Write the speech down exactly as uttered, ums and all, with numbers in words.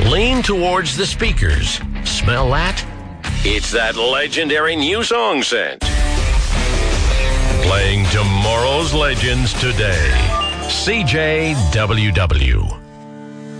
Lean towards the speakers. Smell that? It's that legendary new song set. Playing tomorrow's legends today. C J W W.